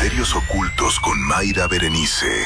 Misterios Ocultos con Mayra Berenice.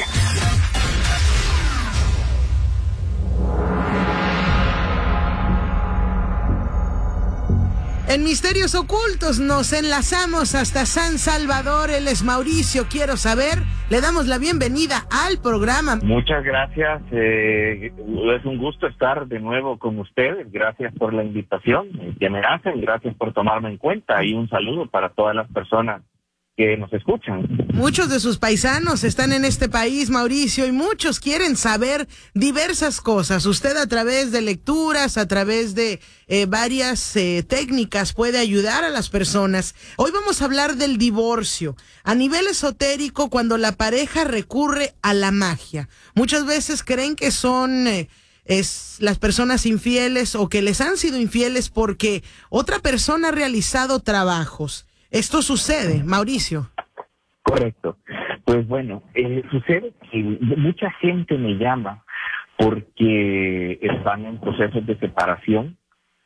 En Misterios Ocultos nos enlazamos hasta San Salvador. Él es Mauricio, quiero saber. Le damos la bienvenida al programa. Muchas gracias. Es un gusto estar de nuevo con ustedes. Gracias por la invitación que me hacen. Gracias por tomarme en cuenta. Y un saludo para todas las personas que nos escuchan. Muchos de sus paisanos están en este país, Mauricio, y muchos quieren saber diversas cosas. Usted a través de lecturas, a través de varias técnicas puede ayudar a las personas. Hoy vamos a hablar del divorcio. A nivel esotérico, cuando la pareja recurre a la magia. Muchas veces creen que son las personas infieles o que les han sido infieles porque otra persona ha realizado trabajos. ¿Esto sucede, Mauricio? Correcto. Pues bueno, sucede que mucha gente me llama porque están en procesos de separación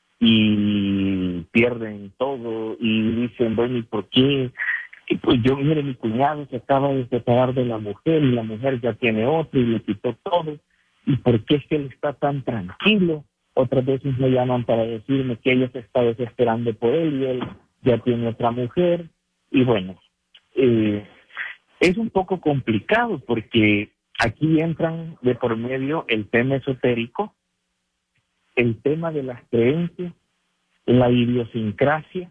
y pierden todo y dicen, bueno, ¿y por qué? Y pues yo, mire, mi cuñado se acaba de separar de la mujer y la mujer ya tiene otro y le quitó todo. ¿Y por qué es que él está tan tranquilo? Otras veces me llaman para decirme que ella se está desesperando por él y él ya tiene otra mujer. Y bueno, es un poco complicado porque aquí entran de por medio el tema esotérico, el tema de las creencias, la idiosincrasia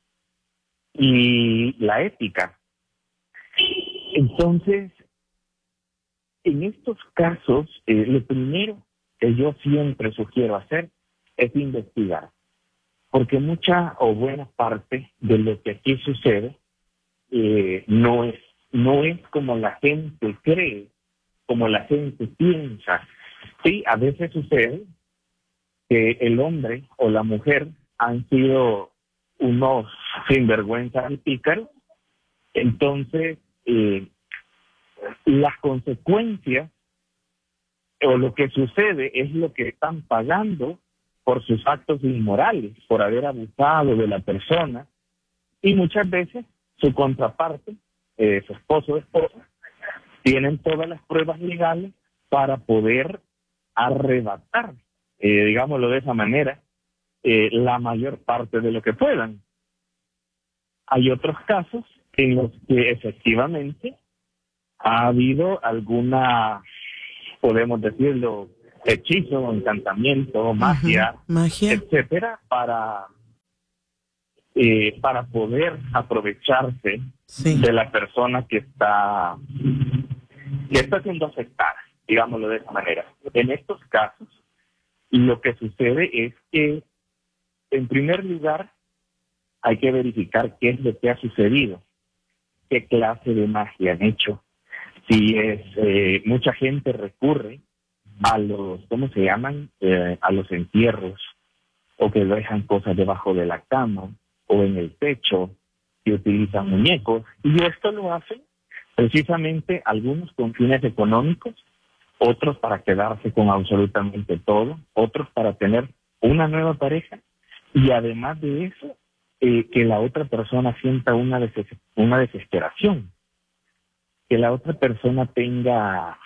y la ética. Entonces, en estos casos, lo primero que yo siempre sugiero hacer es investigar. Porque mucha o buena parte de lo que aquí sucede no es como la gente cree, como la gente piensa. Sí, a veces sucede que el hombre o la mujer han sido unos sinvergüenzas y pícaros, entonces las consecuencias o lo que sucede es lo que están pagando por sus actos inmorales, por haber abusado de la persona, y muchas veces su contraparte, su esposo o esposa, tienen todas las pruebas legales para poder arrebatar, digámoslo de esa manera, la mayor parte de lo que puedan. Hay otros casos en los que efectivamente ha habido alguna, podemos decirlo, hechizo, encantamiento, magia, etcétera, para poder aprovecharse de la persona que está siendo afectada, digámoslo de esa manera. En estos casos, lo que sucede es que, en primer lugar, hay que verificar qué es lo que ha sucedido, qué clase de magia han hecho. Si mucha gente recurre a los, ¿cómo se llaman? A los entierros, o que dejan cosas debajo de la cama, o en el techo, que utilizan muñecos, y esto lo hacen precisamente algunos con fines económicos, otros para quedarse con absolutamente todo, otros para tener una nueva pareja, y además de eso, que la otra persona sienta una desesperación, que la otra persona tenga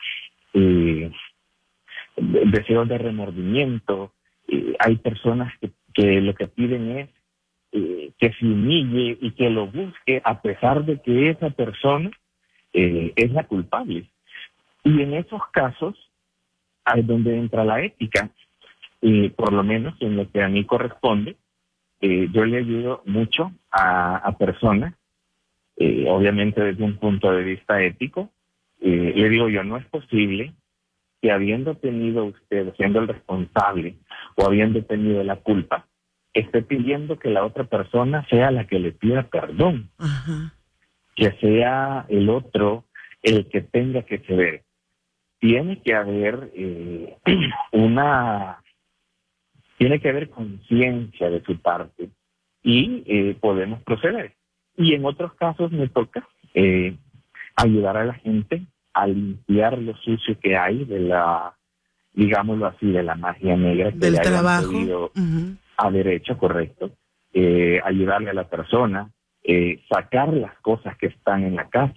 deseos de remordimiento. Hay personas que lo que piden es que se humille y que lo busque a pesar de que esa persona es la culpable. Y en esos casos es donde entra la ética, por lo menos en lo que a mí corresponde. Yo le ayudo mucho a personas, obviamente desde un punto de vista ético. Le digo yo, no es posible que habiendo tenido usted, siendo el responsable o habiendo tenido la culpa, esté pidiendo que la otra persona sea la que le pida perdón. Ajá. Que sea el otro el que tenga que ceder. Tiene que haber tiene que haber conciencia de su parte y podemos proceder. Y en otros casos me toca ayudar a la gente a limpiar lo sucio que hay de la, digámoslo así, de la magia negra que del le hayan trabajo podido haber hecho, correcto. Ayudarle a la persona, sacar las cosas que están en la casa,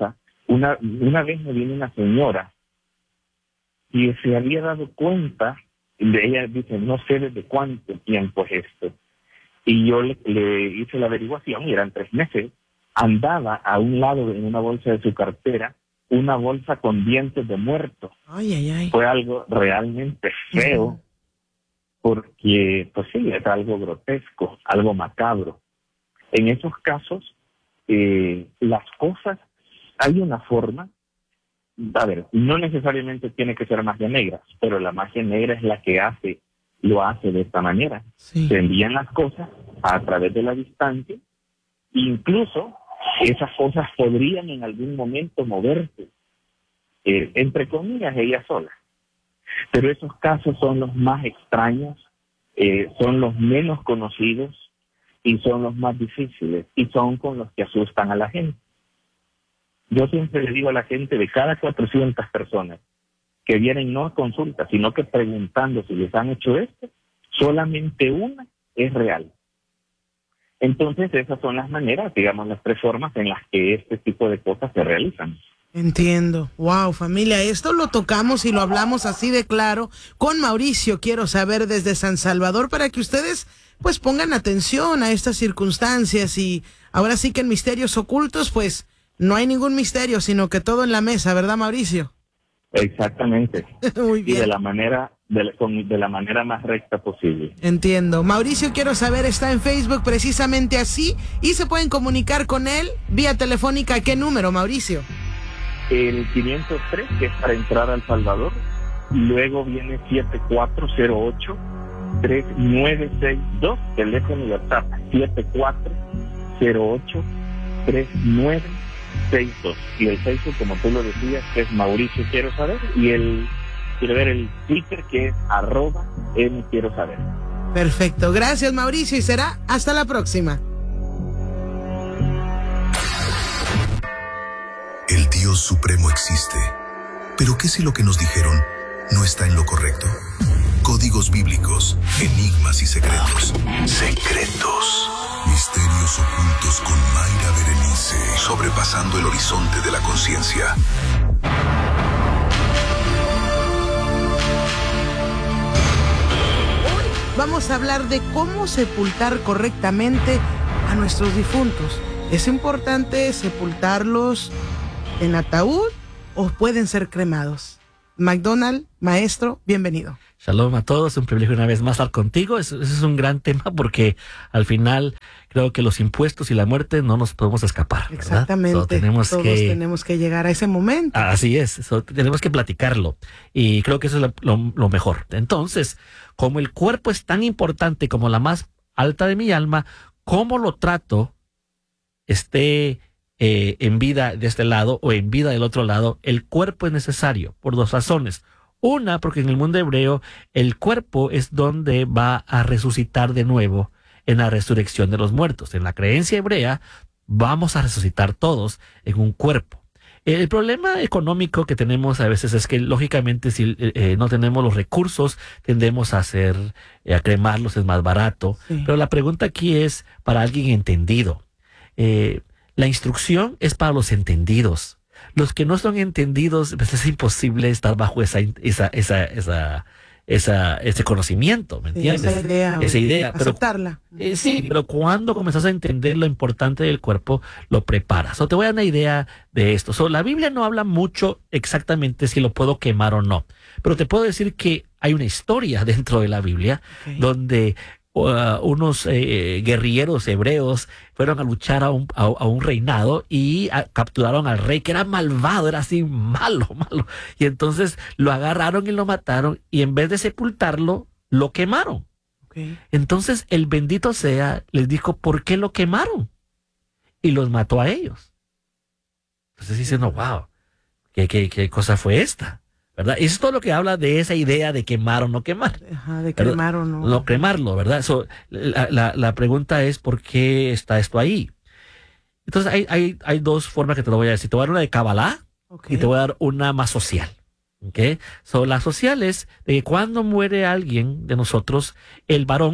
Una vez me vino una señora y se había dado cuenta, ella dice, no sé desde cuánto tiempo es esto. Y yo le hice la averiguación, y eran 3 meses. Andaba a un lado en una bolsa de su cartera, una bolsa con dientes de muerto. Ay, ay, ay. Fue algo realmente feo, porque, pues sí, es algo grotesco, algo macabro. En esos casos, las cosas, hay una forma, a ver, no necesariamente tiene que ser magia negra, pero la magia negra es la que lo hace de esta manera. Sí. Se envían las cosas a través de la distancia, incluso esas cosas podrían en algún momento moverse, entre comillas, ellas solas. Pero esos casos son los más extraños, son los menos conocidos y son los más difíciles, y son con los que asustan a la gente. Yo siempre le digo a la gente, de cada 400 personas que vienen no a consulta, sino que preguntando si les han hecho esto, solamente una es real. Entonces esas son las maneras, digamos, las 3 formas en las que este tipo de cosas se realizan. Entiendo. Wow, familia, esto lo tocamos y lo hablamos así de claro con Mauricio. Quiero saber desde San Salvador, para que ustedes pues pongan atención a estas circunstancias. Y ahora sí que en misterios ocultos pues no hay ningún misterio, sino que todo en la mesa, ¿verdad, Mauricio? Exactamente. Muy bien. Y de la manera más recta posible. Entiendo. Mauricio, quiero saber, está en Facebook precisamente así, y se pueden comunicar con él vía telefónica. ¿Qué número, Mauricio? El 503, que es para entrar a El Salvador. Luego viene 7408-3962, teléfono y WhatsApp, 7408-3962. Y el Facebook, como tú lo decías, que es Mauricio Quiero Saber, y quiero ver el Twitter, que es @mQuieroSaber. Perfecto, gracias, Mauricio, y será hasta la próxima. El Dios Supremo existe. Pero ¿qué si lo que nos dijeron no está en lo correcto? Códigos bíblicos, enigmas y secretos. Secretos. Misterios ocultos con Mayra Berenice. Sobrepasando el horizonte de la conciencia. Hoy vamos a hablar de cómo sepultar correctamente a nuestros difuntos. ¿Es importante sepultarlos en ataúd o pueden ser cremados? McDonald, maestro, bienvenido. Shalom a todos, un privilegio una vez más estar contigo. Ese es un gran tema, porque al final creo que los impuestos y la muerte no nos podemos escapar, ¿verdad? Exactamente, todos tenemos que llegar a ese momento. Así es, tenemos que platicarlo, y creo que eso es lo mejor. Entonces, como el cuerpo es tan importante como la más alta de mi alma, ¿cómo lo trato? Esté en vida de este lado o en vida del otro lado, el cuerpo es necesario por 2 razones. Una, porque en el mundo hebreo el cuerpo es donde va a resucitar de nuevo en la resurrección de los muertos. En la creencia hebrea vamos a resucitar todos en un cuerpo. El problema económico que tenemos a veces es que, lógicamente, si no tenemos los recursos, tendemos a cremarlos, es más barato. Sí. Pero la pregunta aquí es para alguien entendido. La instrucción es para los entendidos. Los que no son entendidos, pues es imposible estar bajo ese conocimiento, ¿me entiendes? Esa idea. Aceptarla. Sí, pero cuando comenzás a entender lo importante del cuerpo, lo preparas. Te voy a dar una idea de esto. La Biblia no habla mucho exactamente si lo puedo quemar o no, pero te puedo decir que hay una historia dentro de la Biblia donde unos guerrilleros hebreos fueron a luchar a un reinado y capturaron al rey, que era malvado, era así malo. Y entonces lo agarraron y lo mataron, y en vez de sepultarlo, lo quemaron. Entonces el bendito sea les dijo, ¿por qué lo quemaron? Y los mató a ellos. Entonces dicen, no, wow, ¿qué cosa fue esta? ¿Verdad? Y eso es todo lo que habla de esa idea de quemar o no quemar. Ajá, de cremar o no. No cremarlo, ¿verdad? La pregunta es, ¿por qué está esto ahí? Entonces hay 2 formas que te lo voy a decir. Te voy a dar una de Kabbalah y te voy a dar una más social. La social es de que cuando muere alguien de nosotros, el varón,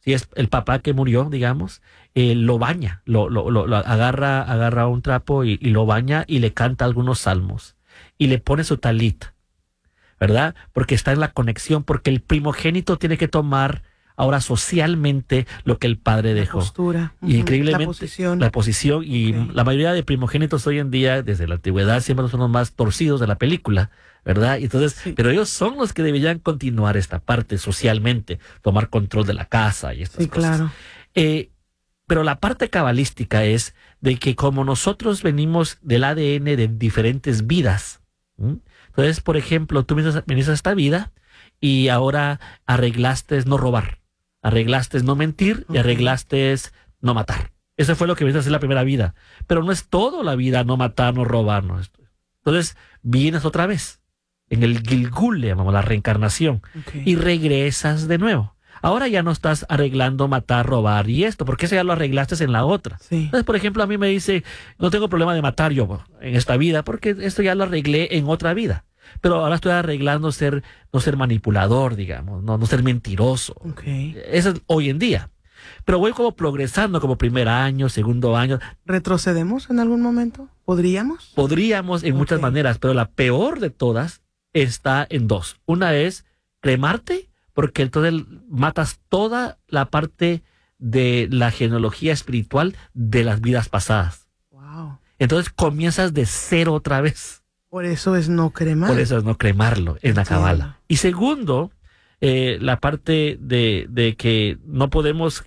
si es el papá que murió, digamos, lo baña, lo agarra un trapo y lo baña y le canta algunos salmos y le pone su talit, ¿verdad? Porque está en la conexión, porque el primogénito tiene que tomar ahora socialmente lo que el padre dejó. La postura. Y increíblemente la posición y la mayoría de primogénitos hoy en día, desde la antigüedad, siempre son los más torcidos de la película, ¿verdad? Entonces, pero ellos son los que deberían continuar esta parte socialmente, tomar control de la casa y estas cosas. Claro. Pero la parte cabalística es de que como nosotros venimos del ADN de diferentes vidas, entonces, por ejemplo, tú viniste a esta vida y ahora arreglaste no robar, arreglaste no mentir y arreglaste no matar. Eso fue lo que viniste a hacer la primera vida. Pero no es todo la vida no matar, no robar. No. Entonces, vienes otra vez. En el Gilgul, le llamamos la reencarnación. Y regresas de nuevo. Ahora ya no estás arreglando matar, robar y esto, porque eso ya lo arreglaste en la otra. Entonces, por ejemplo, a mí me dice, no tengo problema de matar yo en esta vida, porque esto ya lo arreglé en otra vida. Pero ahora estoy arreglando no ser manipulador, digamos, no ser mentiroso. Eso es hoy en día. Pero voy como progresando, como primer año, segundo año. ¿Retrocedemos en algún momento? ¿Podríamos? Podríamos en muchas maneras, pero la peor de todas está en dos. Una es cremarte, porque entonces matas toda la parte de la genealogía espiritual de las vidas pasadas. Wow. Entonces comienzas de cero otra vez. Por eso es no cremar. Por eso es no cremarlo en la Kabbalah. Y segundo, la parte de que no podemos,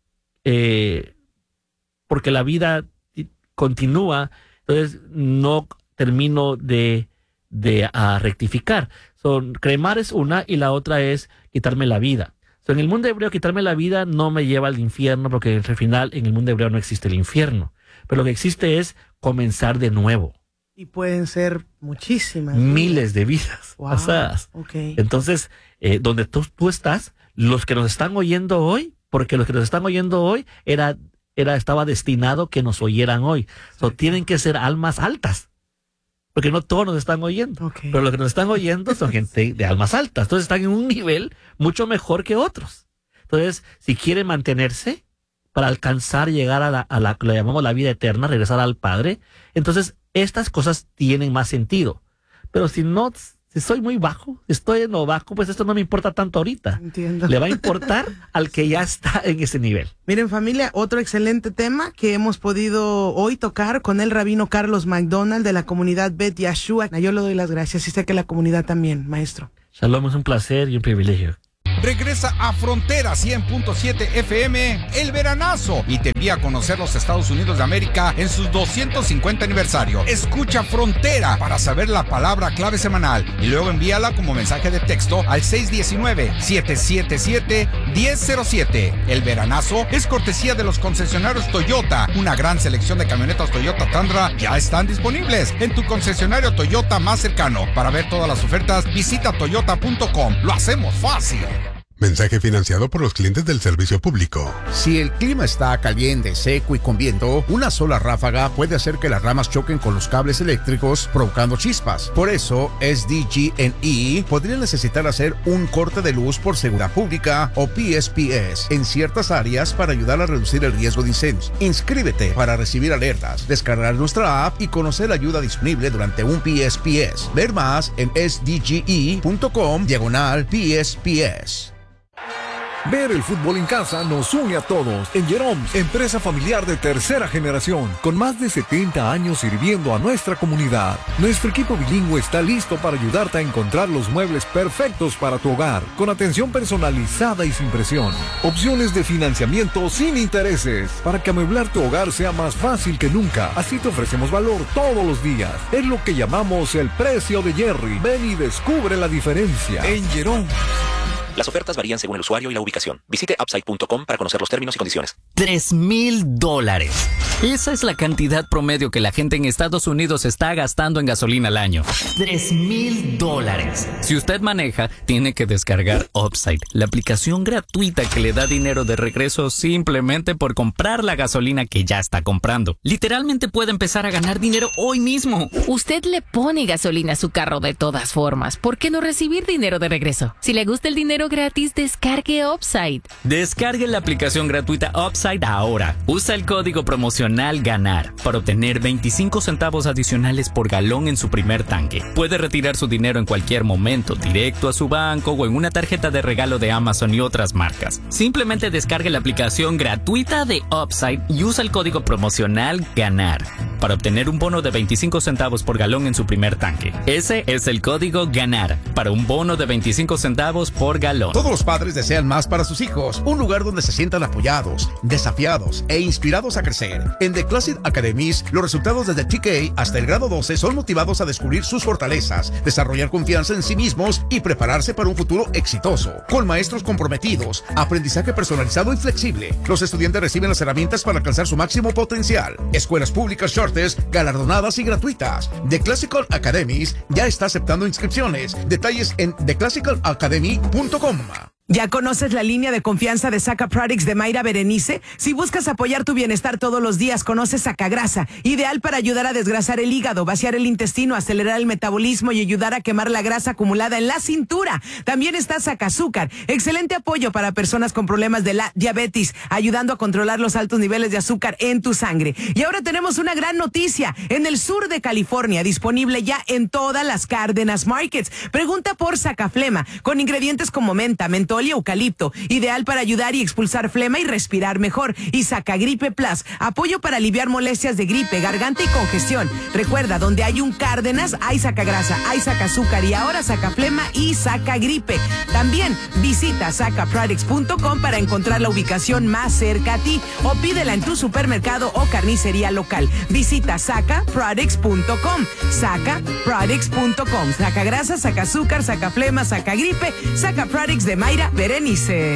porque la vida continúa, entonces no termino de rectificar. Cremar es una y la otra es quitarme la vida. En el mundo hebreo, quitarme la vida no me lleva al infierno, porque al final en el mundo hebreo no existe el infierno. Pero lo que existe es comenzar de nuevo. Y pueden ser muchísimas. Miles de vidas pasadas. Entonces, donde tú estás, los que nos están oyendo hoy, porque los que nos están oyendo hoy estaba destinado que nos oyeran hoy. Tienen que ser almas altas. Porque no todos nos están oyendo. Pero los que nos están oyendo son gente de almas altas. Entonces están en un nivel mucho mejor que otros. Entonces, si quieren mantenerse para alcanzar, llegar a la que le llamamos la vida eterna, regresar al Padre, entonces estas cosas tienen más sentido. Pero si soy muy bajo, estoy en lo bajo, pues esto no me importa tanto ahorita. Entiendo. Le va a importar al que ya está en ese nivel. Miren, familia, otro excelente tema que hemos podido hoy tocar con el rabino Carlos McDonald de la comunidad Bet Yashua. Yo le doy las gracias y sé que la comunidad también, maestro. Shalom, es un placer y un privilegio. Regresa a Frontera 100.7 FM el veranazo y te envía a conocer los Estados Unidos de América en sus 250 aniversario. Escucha Frontera para saber la palabra clave semanal y luego envíala como mensaje de texto al 619-777-1007. El veranazo es cortesía de los concesionarios Toyota. Una gran selección de camionetas Toyota Tundra ya están disponibles en tu concesionario Toyota más cercano. Para ver todas las ofertas, visita toyota.com. Lo hacemos fácil. Mensaje financiado por los clientes del servicio público. Si el clima está caliente, seco y con viento, una sola ráfaga puede hacer que las ramas choquen con los cables eléctricos, provocando chispas. Por eso, SDG&E podría necesitar hacer un corte de luz por seguridad pública o PSPS en ciertas áreas para ayudar a reducir el riesgo de incendios. Inscríbete para recibir alertas, descargar nuestra app y conocer la ayuda disponible durante un PSPS. Ver más en sdge.com/PSPS. Ver el fútbol en casa nos une a todos. En Jeroms, empresa familiar de tercera generación, con más de 70 años sirviendo a nuestra comunidad. Nuestro equipo bilingüe está listo para ayudarte a encontrar los muebles perfectos para tu hogar, con atención personalizada y sin presión. Opciones de financiamiento sin intereses, para que amueblar tu hogar sea más fácil que nunca. Así te ofrecemos valor todos los días. Es lo que llamamos el precio de Jerry. Ven y descubre la diferencia. En Jeroms. Las ofertas varían según el usuario y la ubicación. Visite Upside.com para conocer los términos y condiciones. $3,000. Esa es la cantidad promedio que la gente en Estados Unidos está gastando en gasolina al año. $3,000. Si usted maneja, tiene que descargar Upside, la aplicación gratuita que le da dinero de regreso simplemente por comprar la gasolina que ya está comprando. Literalmente puede empezar a ganar dinero hoy mismo. Usted le pone gasolina a su carro de todas formas. ¿Por qué no recibir dinero de regreso? Si le gusta el dinero, solo gratis, descargue Upside. Descargue la aplicación gratuita Upside ahora. Usa el código promocional GANAR para obtener 25 centavos adicionales por galón en su primer tanque. Puede retirar su dinero en cualquier momento, directo a su banco o en una tarjeta de regalo de Amazon y otras marcas. Simplemente descargue la aplicación gratuita de Upside y usa el código promocional GANAR para obtener un bono de 25 centavos por galón en su primer tanque. Ese es el código GANAR para un bono de 25 centavos por galón. Todos los padres desean más para sus hijos, un lugar donde se sientan apoyados, desafiados e inspirados a crecer. En The Classic Academies, los resultados desde TK hasta el grado 12 son motivados a descubrir sus fortalezas, desarrollar confianza en sí mismos y prepararse para un futuro exitoso. Con maestros comprometidos, aprendizaje personalizado y flexible, los estudiantes reciben las herramientas para alcanzar su máximo potencial. Escuelas públicas Charters galardonadas y gratuitas. The Classical Academies ya está aceptando inscripciones. Detalles en theclassicalacademy.com. ¿Ya conoces la línea de confianza de Saca Products de Mayra Berenice? Si buscas apoyar tu bienestar todos los días, conoce Sacagrasa, ideal para ayudar a desgrasar el hígado, vaciar el intestino, acelerar el metabolismo y ayudar a quemar la grasa acumulada en la cintura. También está Sacazúcar, excelente apoyo para personas con problemas de la diabetes, ayudando a controlar los altos niveles de azúcar en tu sangre. Y ahora tenemos una gran noticia, en el sur de California, disponible ya en todas las Cárdenas Markets. Pregunta por Sacaflema, con ingredientes como menta, mentol y eucalipto, ideal para ayudar y expulsar flema y respirar mejor. Y Sacagripe Plus, apoyo para aliviar molestias de gripe, garganta y congestión. Recuerda, donde hay un Cárdenas, hay Sacagrasa, hay Sacazúcar y ahora Sacaflema y Sacagripe. También visita sacaproducts.com para encontrar la ubicación más cerca a ti o pídela en tu supermercado o carnicería local. Visita sacaproducts.com, sacaproducts.com. Sacagrasa, Sacazúcar, Sacaflema, Sacagripe, Sacaproducts de Mayra Berenice.